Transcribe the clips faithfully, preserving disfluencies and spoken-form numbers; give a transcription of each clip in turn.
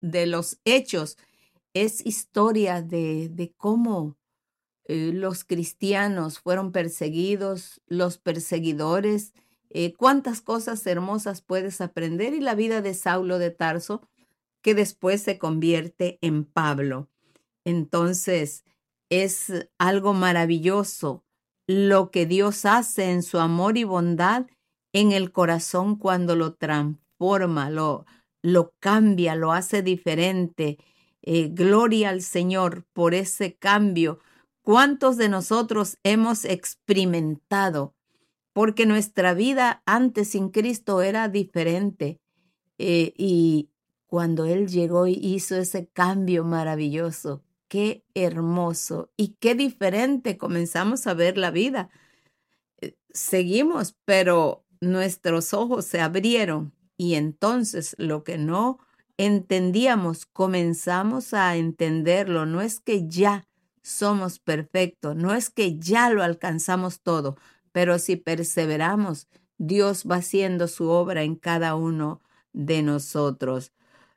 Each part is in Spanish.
de los hechos es historia de, de cómo eh, los cristianos fueron perseguidos, los perseguidores, eh, cuántas cosas hermosas puedes aprender, y la vida de Saulo de Tarso, que después se convierte en Pablo. Entonces, es algo maravilloso lo que Dios hace en su amor y bondad en el corazón cuando lo transforma, lo, lo cambia, lo hace diferente. Eh, gloria al Señor por ese cambio. ¿Cuántos de nosotros hemos experimentado? Porque nuestra vida antes sin Cristo era diferente. Eh, y cuando Él llegó y hizo ese cambio maravilloso, qué hermoso y qué diferente comenzamos a ver la vida. Eh, Seguimos, pero nuestros ojos se abrieron y entonces lo que no entendíamos comenzamos a entenderlo. No es que ya somos perfectos, no es que ya lo alcanzamos todo, pero si perseveramos, Dios va haciendo su obra en cada uno de nosotros.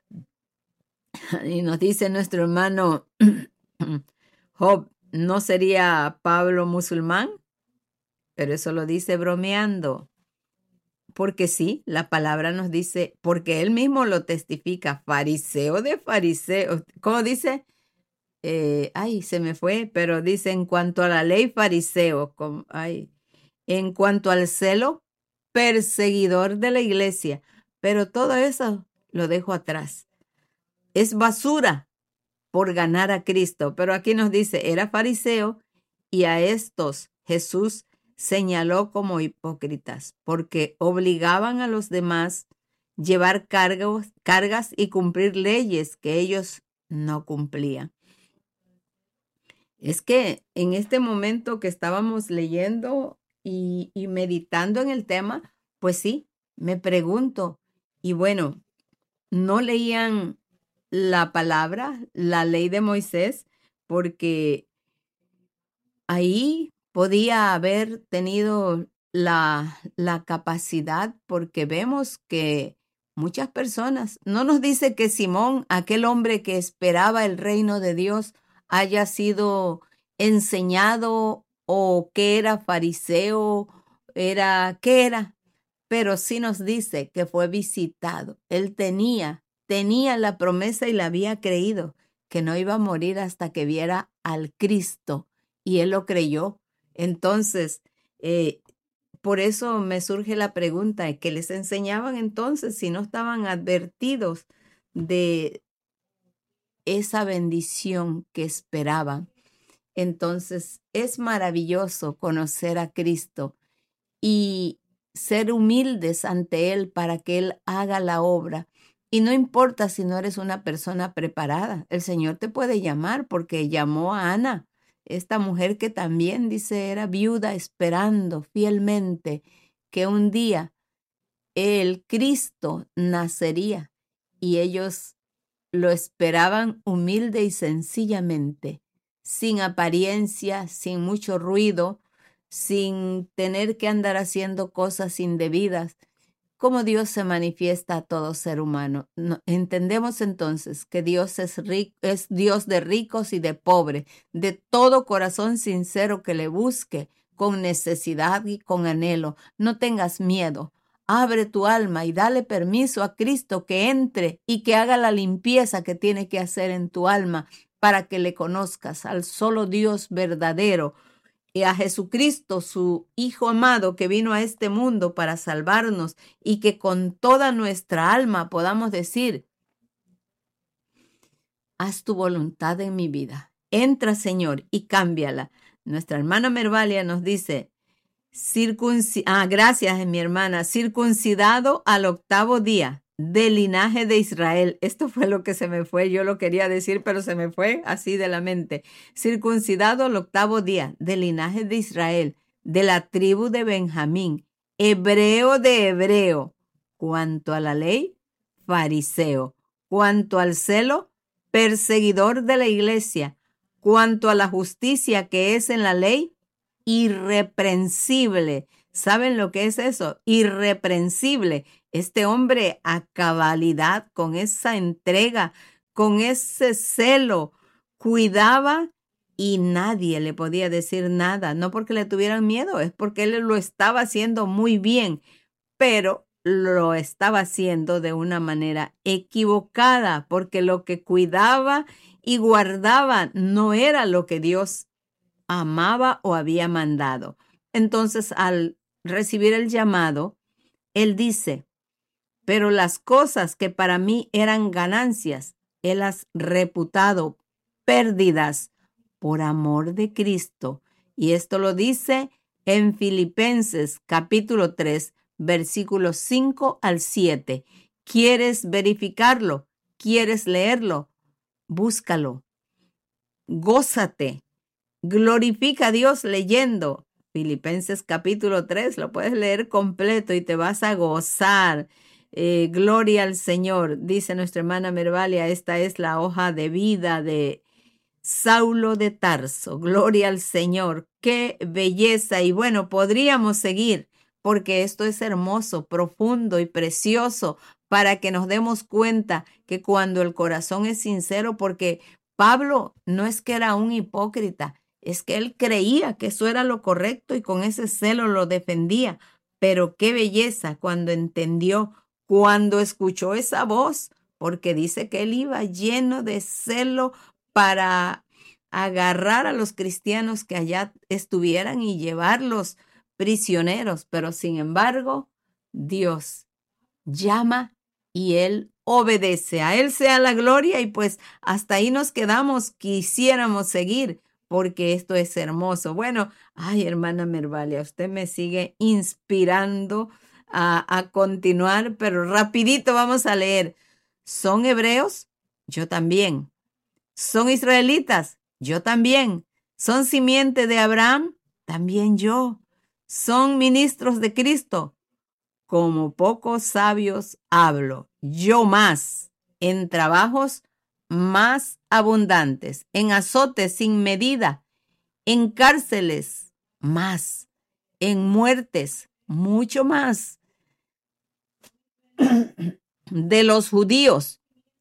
Y nos dice nuestro hermano Job, ¿no sería Pablo musulmán? Pero eso lo dice bromeando. Porque sí, la palabra nos dice, porque él mismo lo testifica, fariseo de fariseos. ¿Cómo dice? Eh, ay, se me fue, pero dice en cuanto a la ley, fariseo. Como, ay, en cuanto al celo, perseguidor de la iglesia. Pero todo eso lo dejo atrás. Es basura por ganar a Cristo. Pero aquí nos dice, era fariseo y a estos Jesús señaló como hipócritas porque obligaban a los demás llevar cargos, cargas y cumplir leyes que ellos no cumplían. Es que en este momento que estábamos leyendo y, y meditando en el tema, pues sí, me pregunto, y bueno, no leían la palabra, la ley de Moisés, porque ahí podía haber tenido la, la capacidad, porque vemos que muchas personas, no nos dice que Simón, aquel hombre que esperaba el reino de Dios, haya sido enseñado o que era fariseo, era, ¿qué era? Pero sí nos dice que fue visitado. Él tenía, tenía la promesa y la había creído, que no iba a morir hasta que viera al Cristo, y él lo creyó. Entonces, eh, por eso me surge la pregunta, ¿qué les enseñaban entonces si no estaban advertidos de esa bendición que esperaban? Entonces, es maravilloso conocer a Cristo y ser humildes ante Él para que Él haga la obra. Y no importa si no eres una persona preparada, el Señor te puede llamar, porque llamó a Ana, esta mujer que también dice era viuda, esperando fielmente que un día el Cristo nacería, y ellos lo esperaban humilde y sencillamente, sin apariencia, sin mucho ruido, sin tener que andar haciendo cosas indebidas. Como Dios se manifiesta a todo ser humano. No, entendemos entonces que Dios es, rico, es Dios de ricos y de pobres, de todo corazón sincero que le busque, con necesidad y con anhelo. No tengas miedo. Abre tu alma y dale permiso a Cristo que entre y que haga la limpieza que tiene que hacer en tu alma para que le conozcas al solo Dios verdadero, y a Jesucristo, su Hijo amado, que vino a este mundo para salvarnos, y que con toda nuestra alma podamos decir, haz tu voluntad en mi vida. Entra, Señor, y cámbiala. Nuestra hermana Mervalia nos dice, circunci ah, gracias, mi hermana, circuncidado al octavo día, del linaje de Israel. Esto fue lo que se me fue, yo lo quería decir, pero se me fue así de la mente. Circuncidado al octavo día, del linaje de Israel, de la tribu de Benjamín, hebreo de hebreo, cuanto a la ley, fariseo, cuanto al celo, perseguidor de la iglesia, cuanto a la justicia que es en la ley, irreprensible. ¿Saben lo que es eso? Irreprensible. Este hombre a cabalidad, con esa entrega, con ese celo, cuidaba y nadie le podía decir nada, no porque le tuvieran miedo, es porque él lo estaba haciendo muy bien, pero lo estaba haciendo de una manera equivocada, porque lo que cuidaba y guardaba no era lo que Dios amaba o había mandado. Entonces, al recibir el llamado, él dice, pero las cosas que para mí eran ganancias, él las reputado pérdidas por amor de Cristo. Y esto lo dice en Filipenses capítulo tres, versículos cinco al siete. ¿Quieres verificarlo? ¿Quieres leerlo? Búscalo. Gózate. Glorifica a Dios leyendo Filipenses capítulo tres. Lo puedes leer completo y te vas a gozar. Eh, gloria al Señor. Dice nuestra hermana Mervalia, esta es la hoja de vida de Saulo de Tarso. Gloria al Señor. Qué belleza. Y bueno, podríamos seguir porque esto es hermoso, profundo y precioso para que nos demos cuenta que cuando el corazón es sincero, porque Pablo no es que era un hipócrita, es que él creía que eso era lo correcto y con ese celo lo defendía. Pero qué belleza cuando entendió, cuando escuchó esa voz, porque dice que él iba lleno de celo para agarrar a los cristianos que allá estuvieran y llevarlos prisioneros. Pero sin embargo, Dios llama y él obedece. A él sea la gloria y pues hasta ahí nos quedamos. Quisiéramos seguir porque esto es hermoso. Bueno, ay, hermana Mervalia, usted me sigue inspirando a, a continuar, pero rapidito vamos a leer. ¿Son hebreos? Yo también. ¿Son israelitas? Yo también. ¿Son simiente de Abraham? También yo. ¿Son ministros de Cristo? Como pocos sabios hablo, yo más, en trabajos más abundantes, en azotes sin medida, en cárceles más, en muertes mucho más. De los judíos,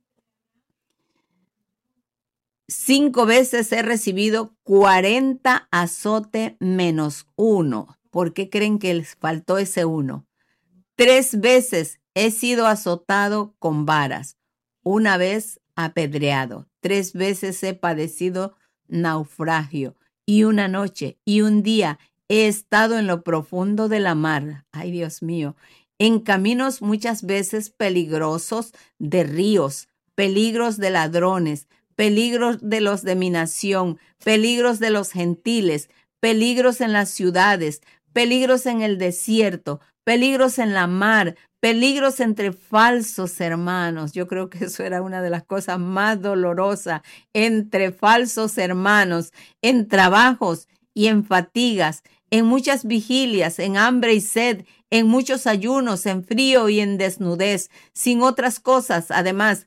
cinco veces he recibido cuarenta azotes menos uno. ¿Por qué creen que les faltó ese uno? Tres veces he sido azotado con varas, una vez apedreado, tres veces he padecido naufragio, y una noche y un día he estado en lo profundo de la mar. Ay, Dios mío, en caminos muchas veces peligrosos de ríos, peligros de ladrones, peligros de los de mi nación, peligros de los gentiles, peligros en las ciudades, peligros en el desierto, peligros en la mar, peligros entre falsos hermanos. Yo creo que eso era una de las cosas más dolorosas, entre falsos hermanos, en trabajos y en fatigas, en muchas vigilias, en hambre y sed, en muchos ayunos, en frío y en desnudez, sin otras cosas. Además,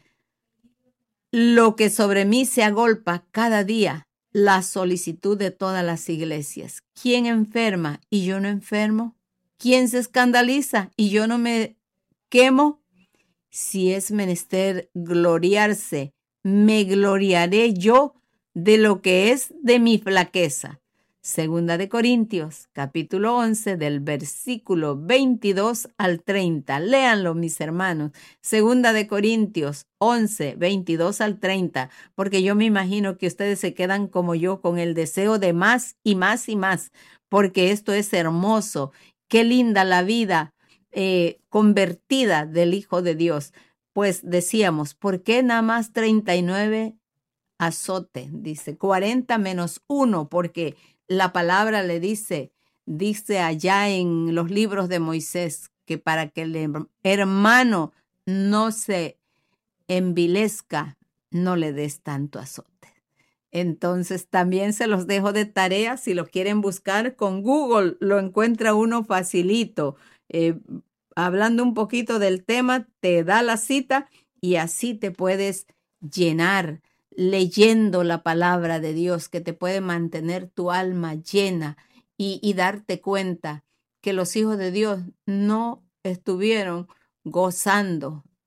lo que sobre mí se agolpa cada día, la solicitud de todas las iglesias. ¿Quién enferma y yo no enfermo? ¿Quién se escandaliza y yo no me quemo? Si es menester gloriarse, me gloriaré yo de lo que es de mi flaqueza. Segunda de Corintios, capítulo once, del versículo veintidós al treinta. Léanlo, mis hermanos. Segunda de Corintios once, veintidós al treinta, porque yo me imagino que ustedes se quedan como yo con el deseo de más y más y más, porque esto es hermoso. Qué linda la vida eh, convertida del Hijo de Dios. Pues decíamos, ¿por qué nada más treinta y nueve azote? Dice cuarenta menos uno, porque la palabra le dice, dice allá en los libros de Moisés, que para que el hermano no se envilezca, no le des tanto azote. Entonces también se los dejo de tarea. Si lo quieren buscar con Google, lo encuentra uno facilito. Eh, hablando un poquito del tema, te da la cita y así te puedes llenar leyendo la palabra de Dios, que te puede mantener tu alma llena y, y darte cuenta que los hijos de Dios no estuvieron gozando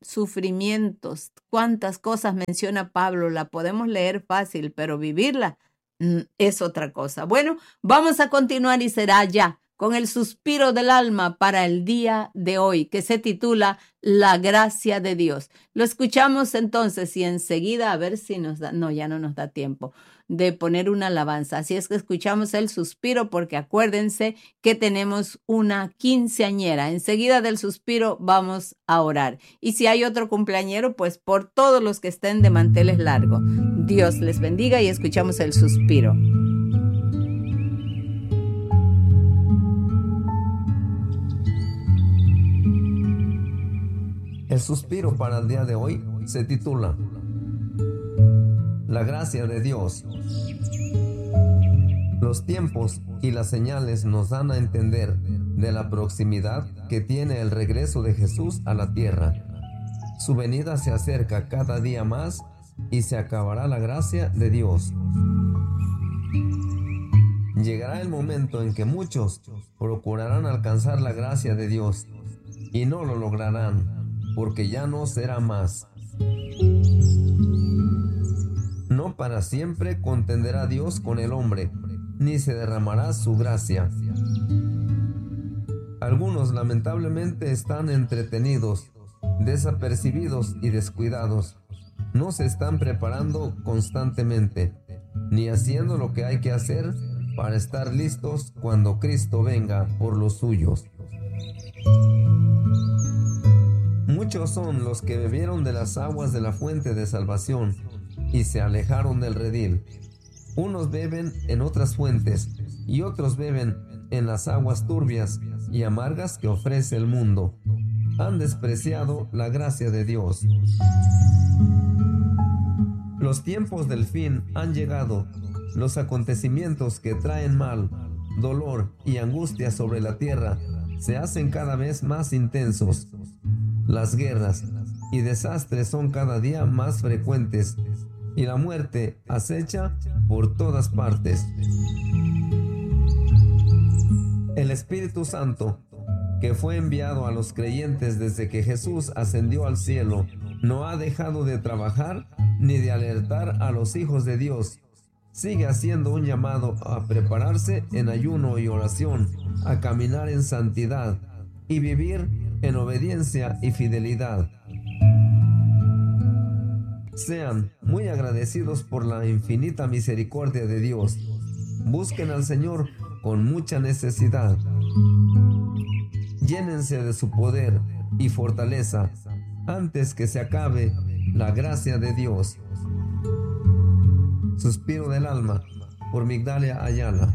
sufrimientos, cuántas cosas menciona Pablo, la podemos leer fácil, pero vivirla mm, es otra cosa. Bueno, vamos a continuar y será ya con el suspiro del alma para el día de hoy, que se titula La gracia de Dios. Lo escuchamos entonces y enseguida a ver si nos da, no, ya no nos da tiempo de poner una alabanza. Así es que escuchamos el suspiro porque acuérdense que tenemos una quinceañera. Enseguida del suspiro vamos a orar. Y si hay otro cumpleañero, pues por todos los que estén de manteles largos. Dios les bendiga y escuchamos el suspiro. El suspiro para el día de hoy se titula La gracia de Dios. Los tiempos y las señales nos dan a entender de la proximidad que tiene el regreso de Jesús a la tierra. Su venida se acerca cada día más y se acabará la gracia de Dios. Llegará el momento en que muchos procurarán alcanzar la gracia de Dios y no lo lograrán, porque ya no será más. No para siempre contenderá Dios con el hombre, ni se derramará su gracia. Algunos lamentablemente están entretenidos, desapercibidos y descuidados. No se están preparando constantemente, ni haciendo lo que hay que hacer para estar listos cuando Cristo venga por los suyos. Muchos son los que bebieron de las aguas de la fuente de salvación y se alejaron del redil. Unos beben en otras fuentes y otros beben en las aguas turbias y amargas que ofrece el mundo. Han despreciado la gracia de Dios. Los tiempos del fin han llegado. Los acontecimientos que traen mal, dolor y angustia sobre la tierra se hacen cada vez más intensos. Las guerras y desastres son cada día más frecuentes y la muerte acecha por todas partes. El Espíritu Santo, que fue enviado a los creyentes desde que Jesús ascendió al cielo, no ha dejado de trabajar ni de alertar a los hijos de Dios. Sigue haciendo un llamado a prepararse en ayuno y oración, a caminar en santidad y vivir en obediencia y fidelidad. Sean muy agradecidos por la infinita misericordia de Dios. Busquen al Señor con mucha necesidad. Llénense de su poder y fortaleza antes que se acabe la gracia de Dios. Suspiro del alma, por Migdalia Ayala.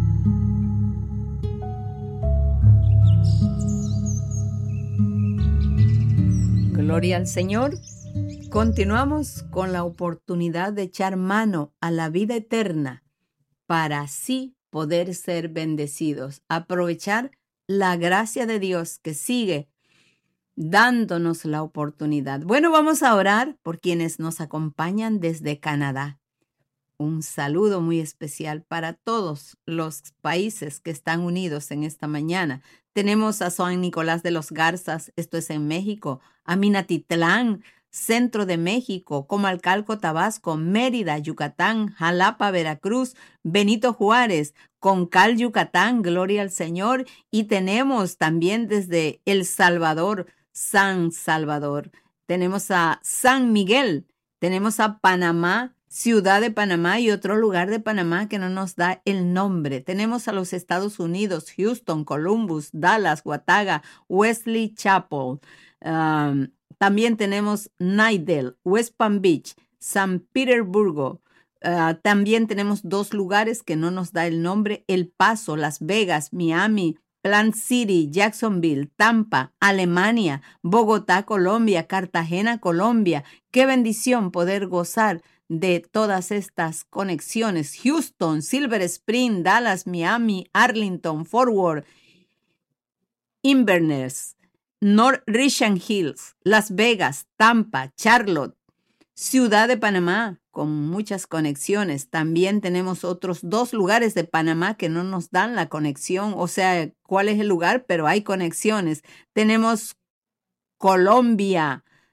Gloria al Señor. Continuamos con la oportunidad de echar mano a la vida eterna para así poder ser bendecidos. Aprovechar la gracia de Dios que sigue dándonos la oportunidad. Bueno, vamos a orar por quienes nos acompañan desde Canadá. Un saludo muy especial para todos los países que están unidos en esta mañana. Tenemos a San Nicolás de los Garzas, esto es en México, a Minatitlán, centro de México, Comalcalco, Tabasco, Mérida, Yucatán, Jalapa, Veracruz, Benito Juárez, Concal, Yucatán, gloria al Señor. Y tenemos también desde El Salvador, San Salvador. Tenemos a San Miguel, tenemos a Panamá, Ciudad de Panamá y otro lugar de Panamá que no nos da el nombre. Tenemos a los Estados Unidos, Houston, Columbus, Dallas, Watauga, Wesley Chapel. Um, también tenemos Nidell, West Palm Beach, San Petersburgo. Uh, también tenemos dos lugares que no nos da el nombre: El Paso, Las Vegas, Miami, Plant City, Jacksonville, Tampa, Alemania, Bogotá, Colombia, Cartagena, Colombia. Qué bendición poder gozar de todas estas conexiones. Houston, Silver Spring, Dallas, Miami, Arlington, Fort Worth, Inverness, North Richland Hills, Las Vegas, Tampa, Charlotte, Ciudad de Panamá, con muchas conexiones. También tenemos otros dos lugares de Panamá que no nos dan la conexión, o sea, cuál es el lugar, pero hay conexiones. Tenemos Colombia,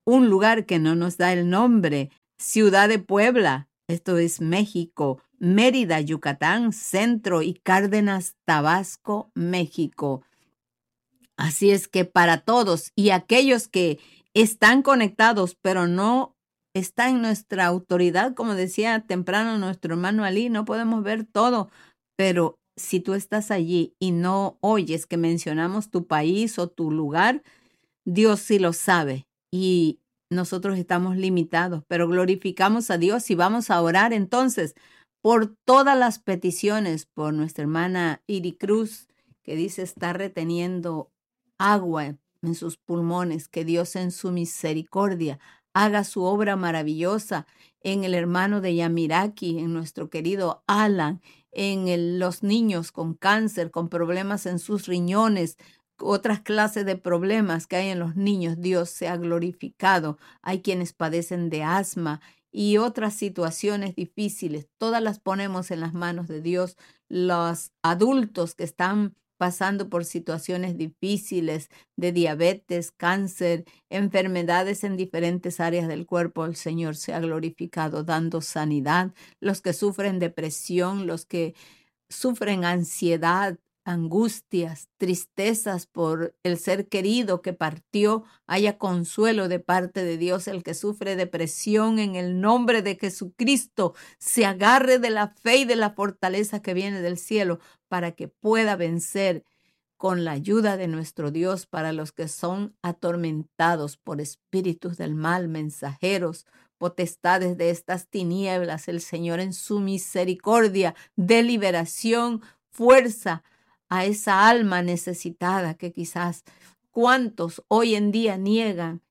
un lugar que no nos da el nombre, Ciudad de Puebla, esto es México, Mérida, Yucatán, Centro y Cárdenas, Tabasco, México. Así es que para todos y aquellos que están conectados, pero no está en nuestra autoridad, como decía temprano nuestro hermano Ali, no podemos ver todo, pero si tú estás allí y no oyes que mencionamos tu país o tu lugar, Dios sí lo sabe y nosotros estamos limitados, pero glorificamos a Dios y vamos a orar entonces por todas las peticiones, por nuestra hermana Iri Cruz, que dice estar reteniendo agua en sus pulmones, que Dios en su misericordia haga su obra maravillosa en el hermano de Yamiraki, en nuestro querido Alan, en el, los niños con cáncer, con problemas en sus riñones, otras clases de problemas que hay en los niños. Dios sea glorificado. Hay quienes padecen de asma y otras situaciones difíciles. Todas las ponemos en las manos de Dios. Los adultos que están pasando por situaciones difíciles de diabetes, cáncer, enfermedades en diferentes áreas del cuerpo, el Señor sea glorificado dando sanidad. Los que sufren depresión, los que sufren ansiedad, angustias, tristezas por el ser querido que partió, haya consuelo de parte de Dios. El que sufre depresión, en el nombre de Jesucristo, se agarre de la fe y de la fortaleza que viene del cielo para que pueda vencer con la ayuda de nuestro Dios. Para los que son atormentados por espíritus del mal, mensajeros, potestades de estas tinieblas, el Señor en su misericordia de liberación, fuerza a esa alma necesitada que quizás cuántos hoy en día niegan,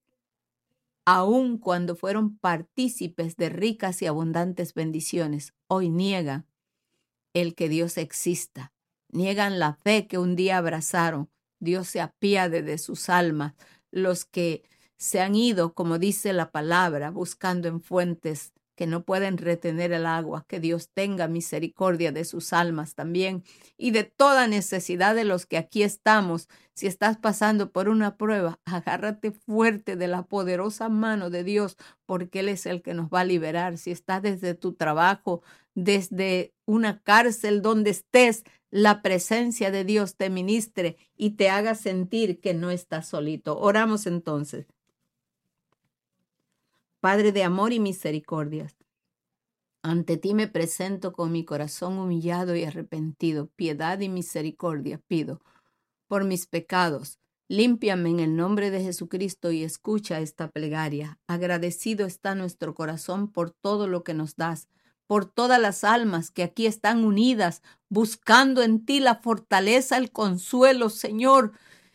aun cuando fueron partícipes de ricas y abundantes bendiciones, hoy niegan el que Dios exista, niegan la fe que un día abrazaron. Dios se apiade de sus almas, los que se han ido, como dice la palabra, buscando en fuentes que no pueden retener el agua, que Dios tenga misericordia de sus almas también y de toda necesidad de los que aquí estamos. Si estás pasando por una prueba, agárrate fuerte de la poderosa mano de Dios, porque Él es el que nos va a liberar. Si estás desde tu trabajo, desde una cárcel, donde estés, la presencia de Dios te ministre y te haga sentir que no estás solito. Oramos entonces. Padre de amor y misericordia, ante ti me presento con mi corazón humillado y arrepentido. Piedad y misericordia pido por mis pecados. Límpiame en el nombre de Jesucristo y escucha esta plegaria. Agradecido está nuestro corazón por todo lo que nos das, por todas las almas que aquí están unidas, buscando en ti la fortaleza, el consuelo, Señor,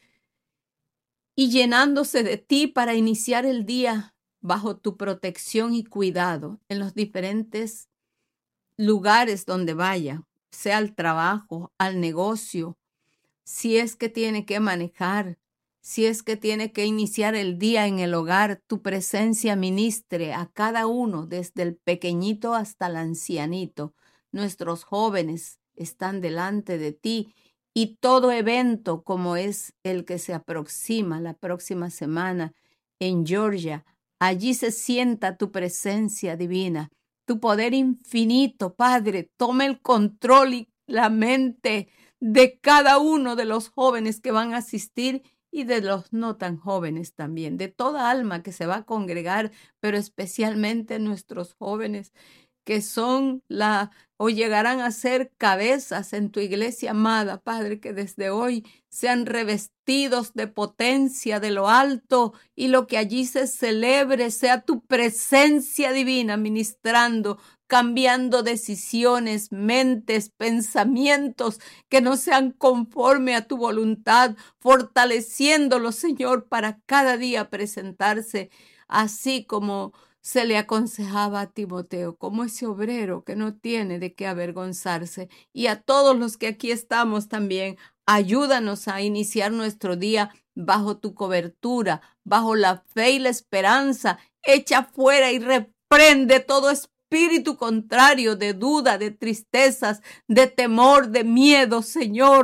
y llenándose de ti para iniciar el día bajo tu protección y cuidado en los diferentes lugares donde vaya, sea al trabajo, al negocio, si es que tiene que manejar, si es que tiene que iniciar el día en el hogar, tu presencia ministre a cada uno, desde el pequeñito hasta el ancianito. Nuestros jóvenes están delante de ti y todo evento como es el que se aproxima la próxima semana en Georgia, allí se sienta tu presencia divina, tu poder infinito, Padre. Toma el control y la mente de cada uno de los jóvenes que van a asistir y de los no tan jóvenes también, de toda alma que se va a congregar, pero especialmente nuestros jóvenes que son la o llegarán a ser cabezas en tu iglesia amada, Padre, que desde hoy sean revestidos de potencia de lo alto y lo que allí se celebre sea tu presencia divina ministrando, cambiando decisiones, mentes, pensamientos que no sean conforme a tu voluntad, fortaleciéndolos, Señor, para cada día presentarse así como se le aconsejaba a Timoteo, como ese obrero que no tiene de qué avergonzarse. Y a todos los que aquí estamos también, ayúdanos a iniciar nuestro día bajo tu cobertura, bajo la fe y la esperanza. Echa fuera y reprende todo espíritu contrario de duda, de tristezas, de temor, de miedo, Señor.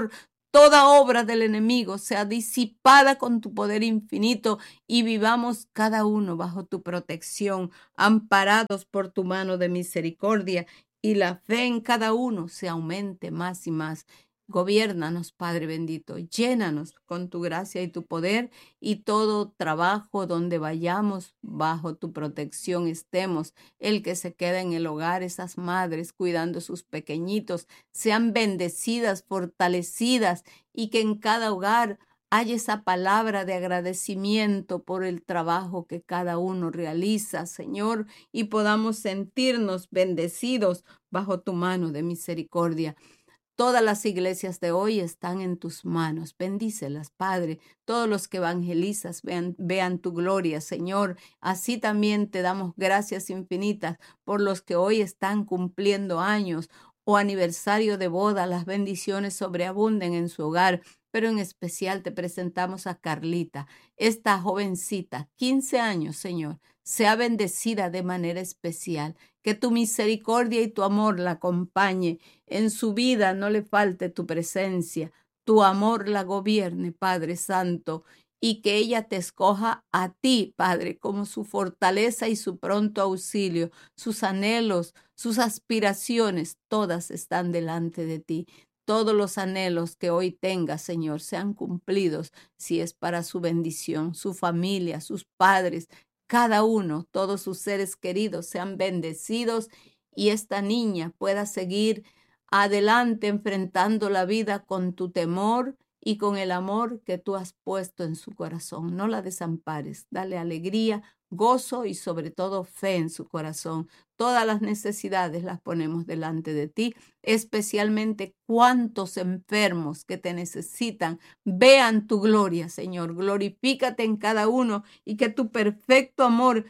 toda obra del enemigo sea disipada con tu poder infinito y vivamos cada uno bajo tu protección, amparados por tu mano de misericordia, y la fe en cada uno se aumente más y más. Gobiérnanos, Padre bendito, llénanos con tu gracia y tu poder, y todo trabajo donde vayamos bajo tu protección estemos. El que se queda en el hogar, esas madres cuidando sus pequeñitos, sean bendecidas, fortalecidas, y que en cada hogar haya esa palabra de agradecimiento por el trabajo que cada uno realiza, Señor, y podamos sentirnos bendecidos bajo tu mano de misericordia. Todas las iglesias de hoy están en tus manos. Bendícelas, Padre. Todos los que evangelizas vean, vean tu gloria, Señor. Así también te damos gracias infinitas por los que hoy están cumpliendo años o aniversario de boda. Las bendiciones sobreabunden en su hogar. Pero en especial te presentamos a Carlita, esta jovencita, quince años, Señor. Sea bendecida de manera especial. Que tu misericordia y tu amor la acompañe. En su vida no le falte tu presencia. Tu amor la gobierne, Padre Santo. Y que ella te escoja a ti, Padre, como su fortaleza y su pronto auxilio. Sus anhelos, sus aspiraciones, todas están delante de ti. Todos los anhelos que hoy tenga, Señor, sean cumplidos si es para su bendición, su familia, sus padres, cada uno, todos sus seres queridos sean bendecidos y esta niña pueda seguir adelante enfrentando la vida con tu temor y con el amor que tú has puesto en su corazón. No la desampares, dale alegría, gozo y sobre todo fe en su corazón. Todas las necesidades las ponemos delante de ti, especialmente cuántos enfermos que te necesitan vean tu gloria, Señor. Glorifícate en cada uno y que tu perfecto amor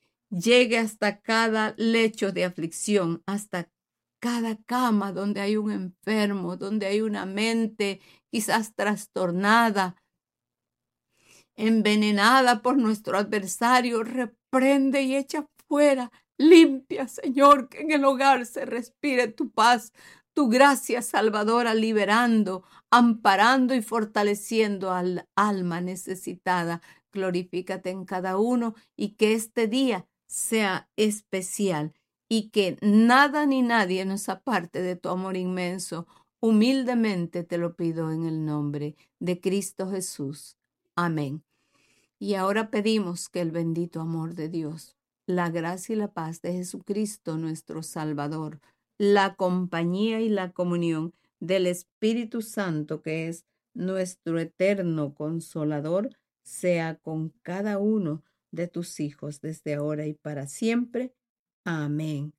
llegue hasta cada lecho de aflicción, hasta cada cama donde hay un enfermo, donde hay una mente quizás trastornada, envenenada por nuestro adversario. Reprende y echa fuera. Limpia, Señor, que en el hogar se respire tu paz, tu gracia salvadora, liberando, amparando y fortaleciendo al alma necesitada. Glorifícate en cada uno y que este día sea especial y que nada ni nadie nos aparte de tu amor inmenso. Humildemente te lo pido en el nombre de Cristo Jesús. Amén. Y ahora pedimos que el bendito amor de Dios, la gracia y la paz de Jesucristo nuestro Salvador, la compañía y la comunión del Espíritu Santo, que es nuestro eterno consolador, sea con cada uno de tus hijos desde ahora y para siempre. Amén.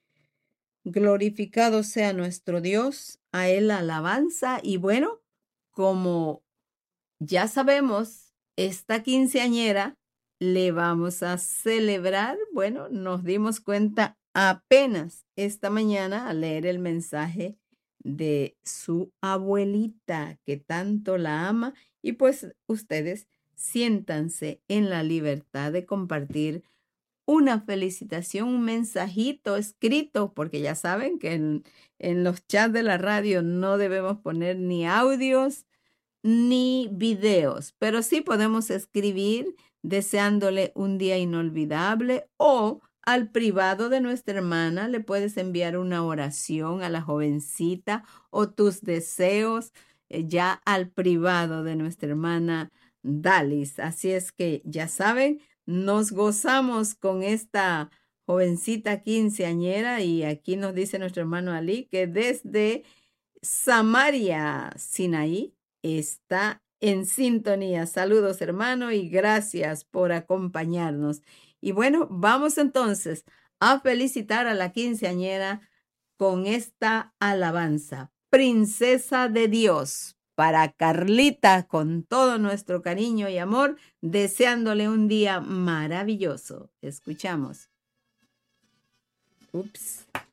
Glorificado sea nuestro Dios, a Él la alabanza. Y bueno, como ya sabemos, esta quinceañera le vamos a celebrar. Bueno, nos dimos cuenta apenas esta mañana al leer el mensaje de su abuelita que tanto la ama, y pues ustedes siéntanse en la libertad de compartir una felicitación, un mensajito escrito, porque ya saben que en, en los chats de la radio no debemos poner ni audios ni videos, pero sí podemos escribir deseándole un día inolvidable, o al privado de nuestra hermana le puedes enviar una oración a la jovencita o tus deseos eh, ya al privado de nuestra hermana Dalis. Así es que ya saben, nos gozamos con esta jovencita quinceañera, y aquí nos dice nuestro hermano Ali que desde Samaria, Sinaí, está en sintonía. Saludos, hermano, y gracias por acompañarnos. Y bueno, vamos entonces a felicitar a la quinceañera con esta alabanza. Princesa de Dios, para Carlita, con todo nuestro cariño y amor, deseándole un día maravilloso. Escuchamos. Ups.